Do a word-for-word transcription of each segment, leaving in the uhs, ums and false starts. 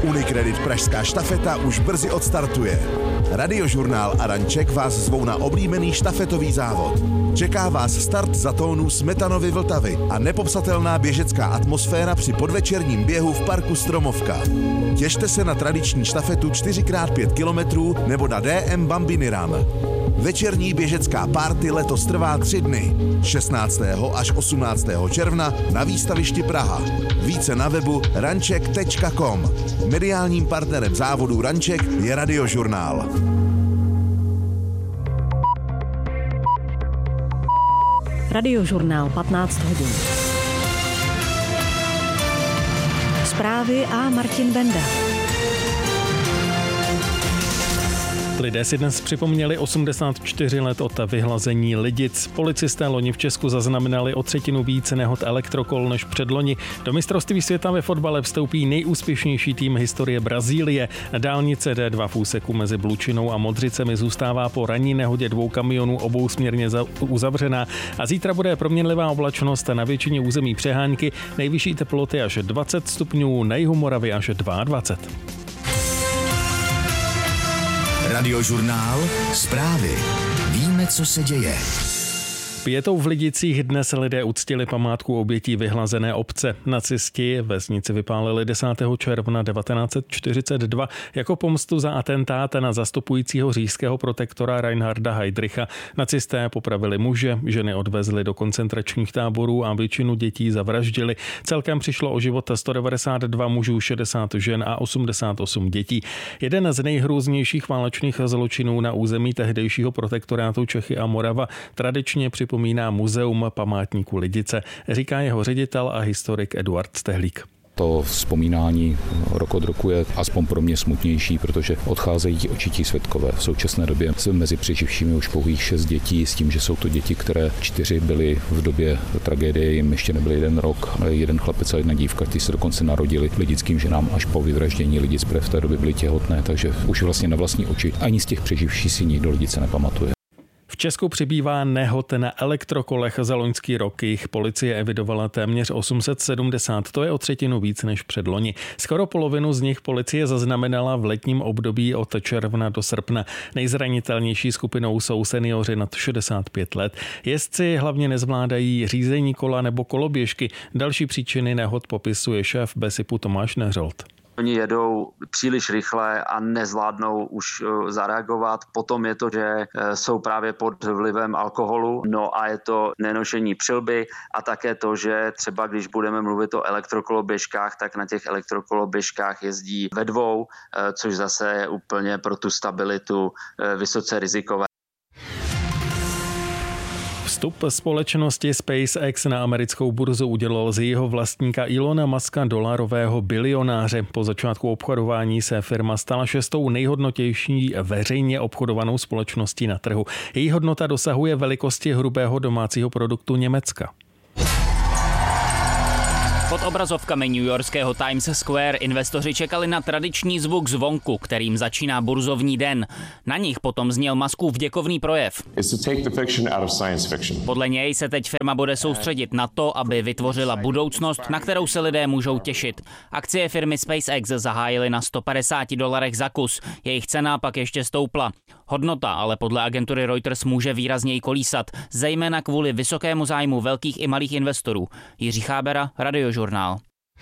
Unicredit Pražská štafeta už brzy odstartuje. Radiožurnál a Ranček vás zvou na oblíbený štafetový závod. Čeká vás start za tónu Smetanovy Vltavy a nepopsatelná běžecká atmosféra při podvečerním běhu v parku Stromovka. Těšte se na tradiční štafetu čtyři krát pět kilometrů nebo na D M Bambini Run. Večerní běžecká party letos trvá tři dny. šestnáctého až osmnáctého června na výstavišti Praha. Více na webu ranček tečka com. Mediálním partnerem závodu Ranček je Radiožurnál. Radiožurnál patnáct hodin. Zprávy a Martin Benda. Lidé si dnes připomněli osmdesát čtyři let od vyhlazení Lidic. Policisté loni v Česku zaznamenali o třetinu víc nehod elektrokol než předloni. Do mistrovství světa ve fotbale vstoupí nejúspěšnější tým historie Brazílie. Dálnice D dva v úseku mezi Blučinou a Modřicemi zůstává po ranní nehodě dvou kamionů obousměrně uzavřená a zítra bude proměnlivá oblačnost na většině území přehánky, nejvyšší teploty až dvacet stupňů, na jihu Moravy až dvacet dva. Radiožurnál, zprávy. Víme, co se děje. Pětou v Lidicích dnes lidé uctili památku obětí vyhlazené obce. Nacisti vesnici vypálili desátého června devatenáct set čtyřicet dva jako pomstu za atentát na zastupujícího říšského protektora Reinharda Heydricha. Nacisté popravili muže, ženy odvezli do koncentračních táborů a většinu dětí zavraždili. Celkem přišlo o život sto devadesát dva mužů, šedesát žen a osmdesát osm dětí. Jeden z nejhrůznějších válečných zločinů na území tehdejšího protektorátu Čechy a Morava tradičně připomíná Muzeum památníku Lidice, říká jeho ředitel a historik Eduard Stehlík. To vzpomínání rok od roku je aspoň pro mě smutnější, protože odcházejí ti očití svědkové. V současné době se mezi přeživšími už pouhých šest dětí, s tím, že jsou to děti, které čtyři byly v době tragédie, jim ještě nebyl jeden rok, ale jeden chlapec a jedna dívka, ty se dokonce narodili lidickým ženám až po vyvraždění Lidic, protože v té době byly těhotné, takže už vlastně na vlastní oči ani z těch přeživších si nikdo Lidice nepamatuje. V Česku přibývá nehod na elektrokolech. Za loňský rok jich policie evidovala téměř osm set sedmdesát, to je o třetinu víc než předloni. Skoro polovinu z nich policie zaznamenala v letním období od června do srpna. Nejzranitelnější skupinou jsou seniori nad šedesát pět let. Jezdci hlavně nezvládají řízení kola nebo koloběžky. Další příčiny nehod popisuje šéf Besipu Tomáš Neřolt. Oni jedou příliš rychle a nezvládnou už zareagovat. Potom je to, že jsou právě pod vlivem alkoholu. No a je to nenošení přilby a také to, že třeba když budeme mluvit o elektrokoloběžkách, tak na těch elektrokoloběžkách jezdí ve dvou, což zase je úplně pro tu stabilitu vysoce rizikové. Vstup společnosti SpaceX na americkou burzu udělal z jeho vlastníka Elona Muska dolarového bilionáře. Po začátku obchodování se firma stala šestou nejhodnotější veřejně obchodovanou společností na trhu. Její hodnota dosahuje velikosti hrubého domácího produktu Německa. Pod obrazovkami newyorského Times Square investoři čekali na tradiční zvuk zvonku, kterým začíná burzovní den. Na nich potom zněl Muskův děkovný projev. Podle něj se teď firma bude soustředit na to, aby vytvořila budoucnost, na kterou se lidé můžou těšit. Akcie firmy SpaceX zahájily na sto padesát dolarech za kus. Jejich cena pak ještě stoupla. Hodnota ale podle agentury Reuters může výrazněji kolísat, zejména kvůli vysokému zájmu velkých i malých investorů. Jiří Chábera, Radiožurnál.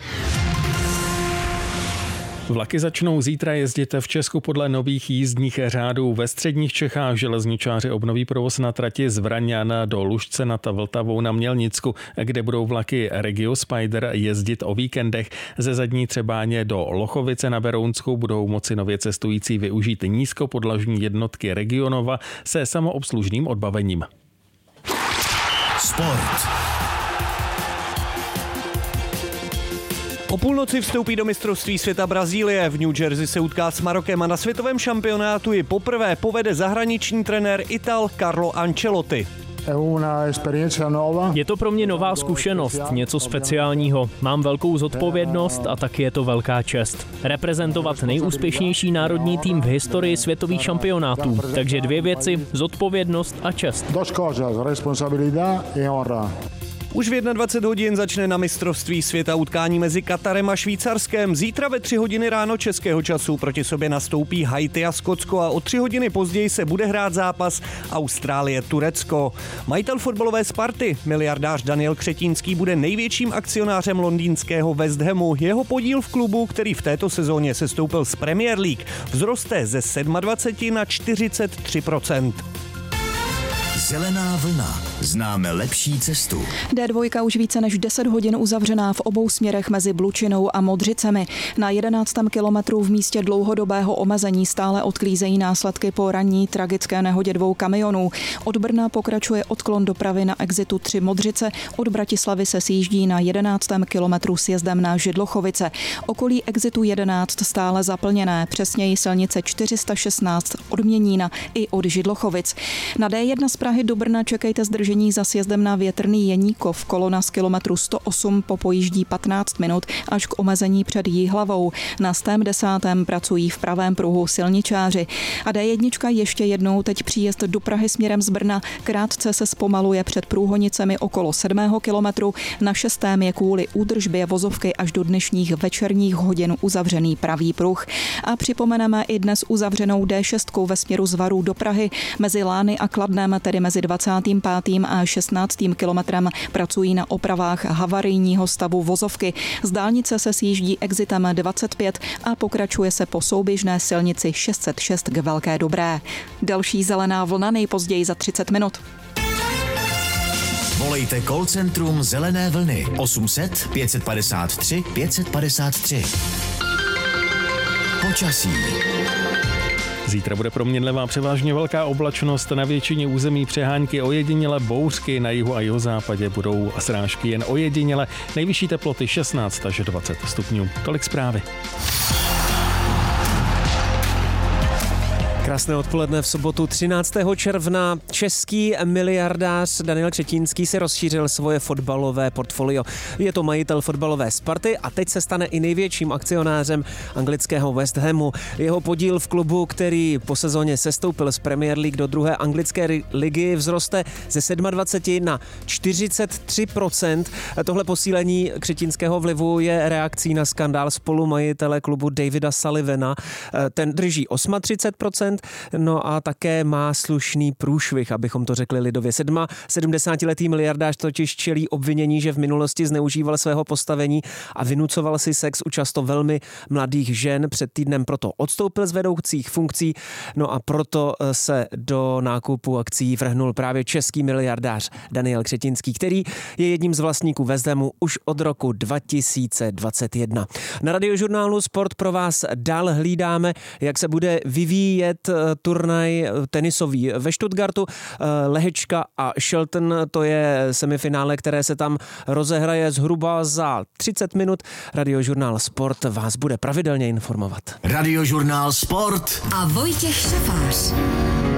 Vlaky začnou zítra jezdit v Česku podle nových jízdních řádů. Ve středních Čechách železničáři obnoví provoz na trati z Vraňana do Lužce nad Vltavou na Mělnicku, kde budou vlaky Regio Spider jezdit o víkendech. Ze Zadní Třebáně do Lochovice na Berounsku budou moci nově cestující využít nízkopodlažní jednotky Regionova se samoobslužným odbavením. Sport. O půlnoci vstoupí do mistrovství světa Brazílie. V New Jersey se utká s Marokem a na světovém šampionátu ji poprvé povede zahraniční trenér Ital Carlo Ancelotti. Je to pro mě nová zkušenost, něco speciálního. Mám velkou zodpovědnost a taky je to velká čest. Reprezentovat nejúspěšnější národní tým v historii světových šampionátů. Takže dvě věci, zodpovědnost a čest. Už v dvacet jedna hodin začne na mistrovství světa utkání mezi Katarem a Švýcarskem. Zítra ve tři hodiny ráno českého času proti sobě nastoupí Haiti a Skotsko a o tři hodiny později se bude hrát zápas Austrálie-Turecko. Majitel fotbalové Sparty, miliardář Daniel Křetínský, bude největším akcionářem londýnského West Hamu. Jeho podíl v klubu, který v této sezóně sestoupil z Premier League, vzroste ze dvacet sedm na čtyřicet tři procent. Zelená vlna. Známe lepší cestu. dé dva už více než deset hodin uzavřená v obou směrech mezi Blučinou a Modřicemi. Na jedenáctém kilometru v místě dlouhodobého omezení stále odklízejí následky po ranní tragické nehodě dvou kamionů. Od Brna pokračuje odklon dopravy na exitu tři Modřice, od Bratislavy se sjíždí na jedenáctém kilometru sjezdem na Židlochovice. Okolí exitu jedenáct stále zaplněné, přesněji silnice čtyři sta šestnáct od Měnína i od Židlochovic. Na dé jedna z Prahy do Brna čekejte zdržení za sjezdem na Větrný Jeníkov. Kolona z kilometru sto osm popojíždí patnáct minut až k omezení před Jihlavou. Na sto deset pracují v pravém pruhu silničáři. A dé jedna ještě jednou teď příjezd do Prahy směrem z Brna krátce se zpomaluje před Průhonicemi okolo sedmého kilometru. Na šestém je kvůli údržbě vozovky až do dnešních večerních hodin uzavřený pravý pruh. A připomeneme i dnes uzavřenou dé šest ve směru z Varů do Prahy mezi Lány a Kladnem, tedy mezi dvacátým pátým a šestnáctým kilometrem pracují na opravách havarijního stavu vozovky. Z dálnice se sjíždí exitem dvacet pět a pokračuje se po souběžné silnici šest set šest k Velké Dobré. Další zelená vlna nejpozději za třicet minut. Volejte call centrum Zelené vlny osm set pět padesát tři pět padesát tři. Počasí. Zítra bude proměnlivá převážně velká oblačnost, na většině území přehánky, ojediněle bouřky, na jihu a jihozápadě budou srážky jen ojediněle, nejvyšší teploty šestnáct až dvacet stupňů. Tolik zprávy. Krásné odpoledne v sobotu třináctého června. Český miliardář Daniel Křetínský si rozšířil svoje fotbalové portfolio. Je to majitel fotbalové Sparty a teď se stane i největším akcionářem anglického West Hamu. Jeho podíl v klubu, který po sezóně sestoupil z Premier League do druhé anglické ligy, vzroste ze dvacet sedm na čtyřicet tři procent. Tohle posílení křetínského vlivu je reakcí na skandál spolumajitele klubu Davida Sullivana. Ten drží třicet osm procent. No a také má slušný průšvih, abychom to řekli lidově. sedmdesátiletý miliardář totiž čelí obvinění, že v minulosti zneužíval svého postavení a vynucoval si sex u často velmi mladých žen. Před týdnem proto odstoupil z vedoucích funkcí, no a proto se do nákupu akcií vrhnul právě český miliardář Daniel Křetínský, který je jedním z vlastníků West Hamu už od roku dva tisíce dvacet jedna. Na Radiožurnálu Sport pro vás dál hlídáme, jak se bude vyvíjet turnaj tenisový ve Stuttgartu. Lehečka a Shelton, to je semifinále, které se tam rozehraje zhruba za třicet minut. Radiožurnál Sport vás bude pravidelně informovat. Radiožurnál Sport a Vojtěch Šafář.